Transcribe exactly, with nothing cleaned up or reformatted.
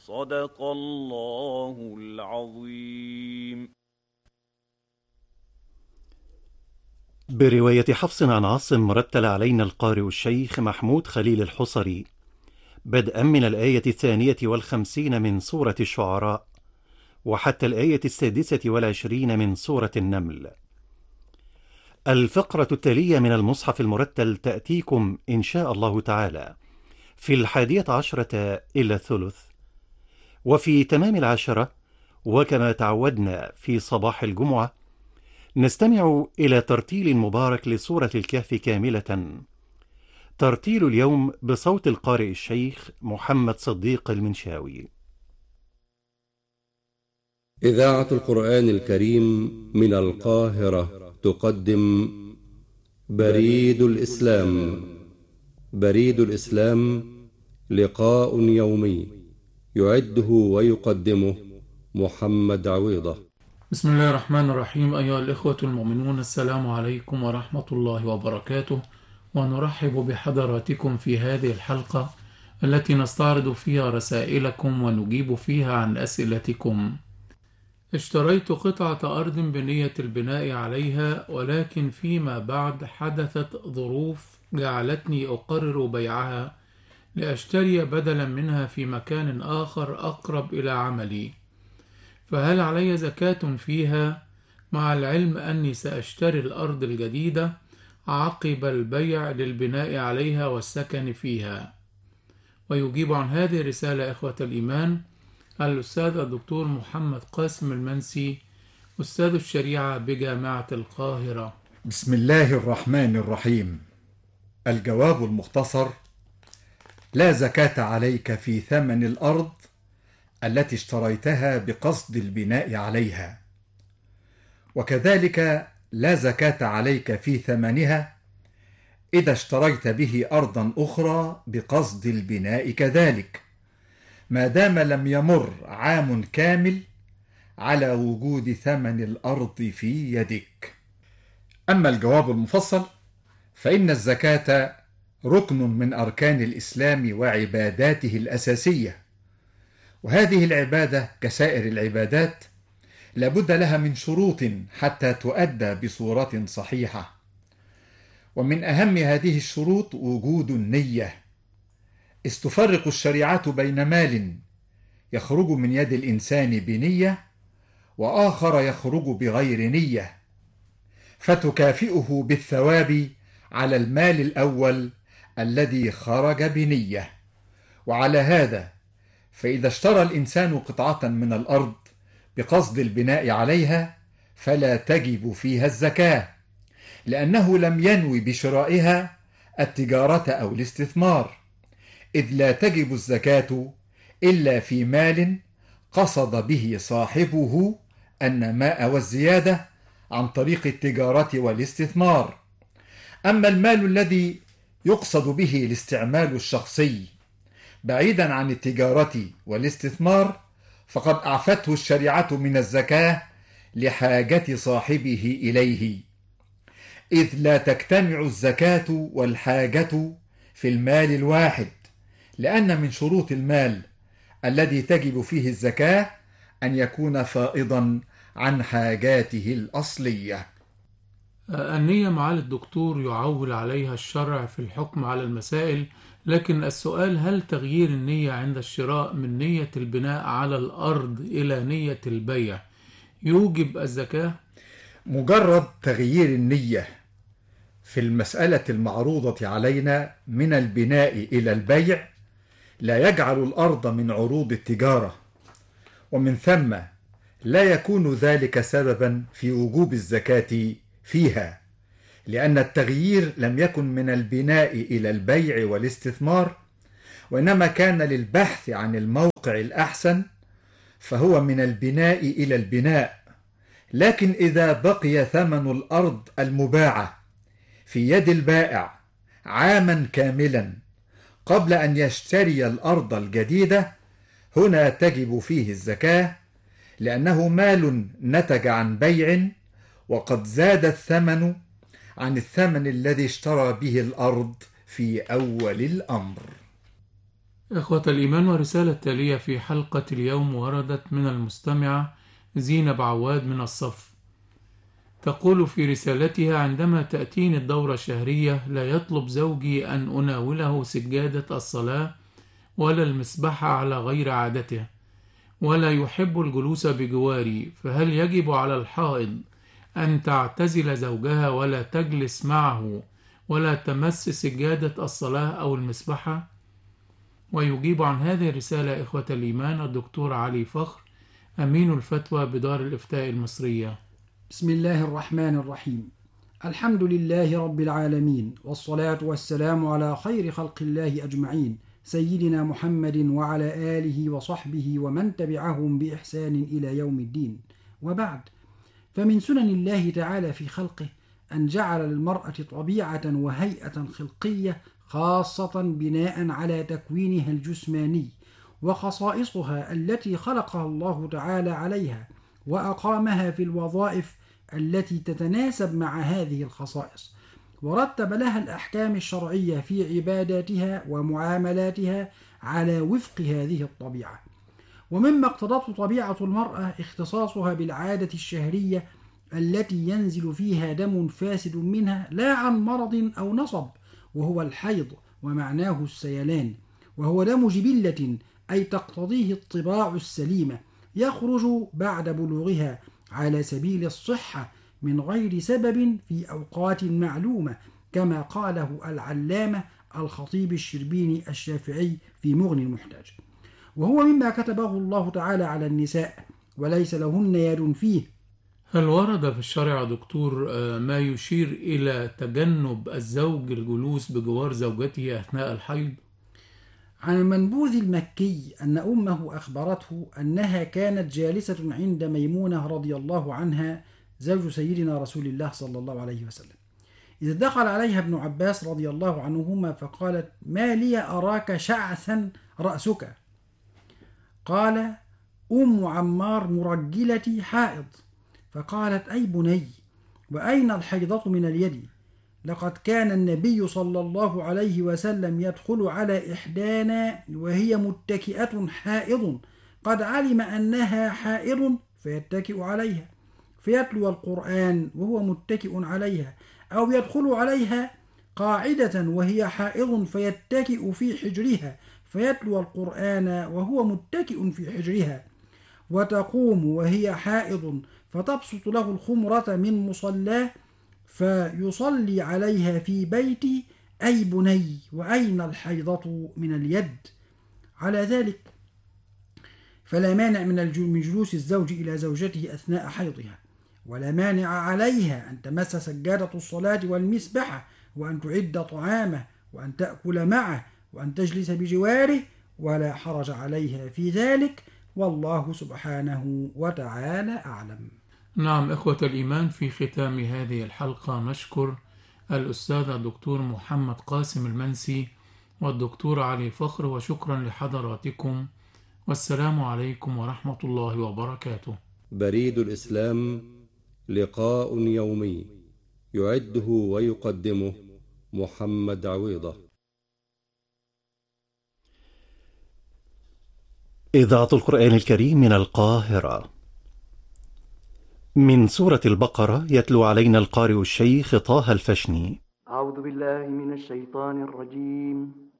صدق الله العظيم. برواية حفص عن عاصم رتل علينا القارئ الشيخ محمود خليل الحصري بدءا من الآية الثانية والخمسين من سورة الشعراء وحتى الآية السادسة والعشرين من سورة النمل. الفقرة التالية من المصحف المرتل تأتيكم إن شاء الله تعالى في الحادية عشرة إلى الثلث، وفي تمام العشرة وكما تعودنا في صباح الجمعة نستمع إلى ترتيل مبارك لسورة الكهف كاملة. ترتيل اليوم بصوت القارئ الشيخ محمد صديق المنشاوي. إذاعة القرآن الكريم من القاهرة تقدم بريد الإسلام. بريد الإسلام لقاء يومي يعده ويقدمه محمد عويضة. بسم الله الرحمن الرحيم. أيها الإخوة المؤمنون، السلام عليكم ورحمة الله وبركاته، ونرحب بحضراتكم في هذه الحلقة التي نستعرض فيها رسائلكم ونجيب فيها عن أسئلتكم. اشتريت قطعة أرض بنية البناء عليها، ولكن فيما بعد حدثت ظروف جعلتني أقرر بيعها لأشتري بدلا منها في مكان آخر أقرب إلى عملي، فهل علي زكاة فيها، مع العلم أني سأشتري الأرض الجديدة عقب البيع للبناء عليها والسكن فيها؟ ويجيب عن هذه الرسالة إخوة الإيمان الأستاذ الدكتور محمد قاسم المنسي، أستاذ الشريعة بجامعة القاهرة. بسم الله الرحمن الرحيم. الجواب المختصر: لا زكاة عليك في ثمن الأرض التي اشتريتها بقصد البناء عليها، وكذلك لا زكاة عليك في ثمنها إذا اشتريت به أرضا أخرى بقصد البناء كذلك، ما دام لم يمر عام كامل على وجود ثمن الأرض في يدك. أما الجواب المفصل فإن الزكاة ركن من أركان الإسلام وعباداته الأساسية، وهذه العبادة كسائر العبادات لابد لها من شروط حتى تؤدى بصورة صحيحة، ومن أهم هذه الشروط وجود النية، إذ تفرق الشريعة بين مال يخرج من يد الإنسان بنية وآخر يخرج بغير نية، فتكافئه بالثواب على المال الأول الذي خرج بنية. وعلى هذا فإذا اشترى الإنسان قطعة من الأرض بقصد البناء عليها فلا تجب فيها الزكاة، لأنه لم ينوي بشرائها التجارة أو الاستثمار، إذ لا تجب الزكاة إلا في مال قصد به صاحبه النماء والزيادة عن طريق التجارة والاستثمار. أما المال الذي يقصد به الاستعمال الشخصي بعيدا عن التجارة والاستثمار فقد أعفته الشريعة من الزكاة لحاجة صاحبه إليه، إذ لا تجتمع الزكاة والحاجة في المال الواحد، لأن من شروط المال الذي تجب فيه الزكاة أن يكون فائضا عن حاجاته الأصلية. النية معالي الدكتور يعول عليها الشرع في الحكم على المسائل، لكن السؤال: هل تغيير النية عند الشراء من نية البناء على الأرض إلى نية البيع يوجب الزكاة؟ مجرد تغيير النية في المسألة المعروضة علينا من البناء إلى البيع لا يجعل الأرض من عروض التجارة، ومن ثم لا يكون ذلك سببا في وجوب الزكاة فيها، لأن التغيير لم يكن من البناء إلى البيع والاستثمار، وإنما كان للبحث عن الموقع الأحسن، فهو من البناء إلى البناء. لكن إذا بقي ثمن الأرض المباعة في يد البائع عاما كاملا قبل أن يشتري الأرض الجديدة، هنا تجب فيه الزكاة، لأنه مال نتج عن بيع وقد زاد الثمن عن الثمن الذي اشترى به الأرض في أول الأمر. إخوة الإيمان، ورسالة تالية في حلقة اليوم وردت من المستمعة زينب عواد من الصف. تقول في رسالتها: عندما تأتيني الدورة الشهرية لا يطلب زوجي أن أناوله سجادة الصلاة ولا المسبحة على غير عادته، ولا يحب الجلوس بجواري، فهل يجب على الحائض أن تعتزل زوجها ولا تجلس معه ولا تمس سجادة الصلاة أو المسبحة؟ ويجيب عن هذه الرسالة إخوة الإيمان الدكتور علي فخر، أمين الفتوى بدار الإفتاء المصرية. بسم الله الرحمن الرحيم. الحمد لله رب العالمين، والصلاة والسلام على خير خلق الله أجمعين، سيدنا محمد وعلى آله وصحبه ومن تبعهم بإحسان إلى يوم الدين. وبعد، فمن سنن الله تعالى في خلقه أن جعل للمرأة طبيعة وهيئة خلقية خاصة بناء على تكوينها الجسماني وخصائصها التي خلقها الله تعالى عليها، وأقامها في الوظائف التي تتناسب مع هذه الخصائص، ورتب لها الأحكام الشرعية في عباداتها ومعاملاتها على وفق هذه الطبيعة. ومما اقتضته طبيعة المرأة اختصاصها بالعادة الشهرية التي ينزل فيها دم فاسد منها لا عن مرض أو نصب، وهو الحيض، ومعناه السيلان، وهو دم جبلة أي تقتضيه الطباع السليمة، يخرج بعد بلوغها على سبيل الصحة من غير سبب في أوقات معلومة، كما قاله العلامة الخطيب الشربيني الشافعي في مغني المحتاج، وهو مما كتبه الله تعالى على النساء وليس لهن يد فيه. هل ورد في الشرع دكتور ما يشير إلى تجنب الزوج الجلوس بجوار زوجته أثناء الحيض؟ عن المنبوذ المكي أن أمه أخبرته أنها كانت جالسة عند ميمونة رضي الله عنها زوج سيدنا رسول الله صلى الله عليه وسلم، إذ دخل عليها ابن عباس رضي الله عنهما فقالت: ما لي أراك شعثا رأسك؟ قال: أم عمار مرجلتي حائض. فقالت: أي بني، وأين الحيضة من اليد؟ لقد كان النبي صلى الله عليه وسلم يدخل على إحدانا وهي متكئة حائض، قد علم أنها حائض فيتكئ عليها فيتلو القرآن وهو متكئ عليها، أو يدخل عليها قاعدة وهي حائض فيتكئ في حجرها فيتلو القرآن وهو متكئ في حجرها، وتقوم وهي حائض فتبسط له الخمرة من مصلاه فيصلي عليها في بيتي. أي بني، وأين الحيضة من اليد؟ على ذلك فلا مانع من جلوس الزوج إلى زوجته أثناء حيضها، ولا مانع عليها أن تمس سجادة الصلاة والمسبحة، وأن تعد طعامه، وأن تأكل معه، وأن تجلس بجواره، ولا حرج عليها في ذلك، والله سبحانه وتعالى أعلم. نعم إخوة الإيمان، في ختام هذه الحلقة نشكر الأستاذ الدكتور محمد قاسم المنسي والدكتور علي فخر، وشكرا لحضراتكم، والسلام عليكم ورحمة الله وبركاته. بريد الإسلام، لقاء يومي يعده ويقدمه محمد عويضة. إذاعة القرآن الكريم من القاهرة. من سورة البقرة يتلو علينا القارئ الشيخ طه الفشني. أعوذ بالله من الشيطان الرجيم.